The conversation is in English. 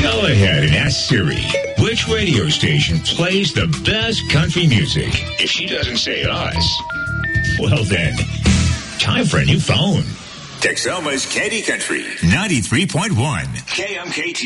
Go ahead and ask Siri which radio station plays the best country music. If she doesn't say us, well then, time for a new phone. Texoma's Candy Country 93.1 KMKT.